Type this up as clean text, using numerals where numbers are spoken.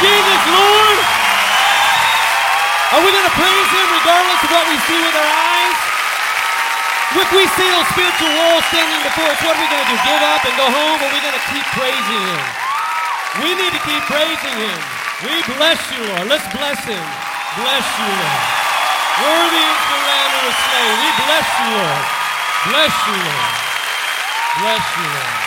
Jesus Lord? Are we going to praise him regardless of what we see with our eyes? If we see those spiritual walls standing before us, what are we going to do? Give up and go home? Or are we going to keep praising him? We need to keep praising him. We bless you, Lord. Let's bless him. Bless you, Lord. Worthy is the Lamb who was slain. We bless you, Lord. Bless you, Lord. Bless you, Lord.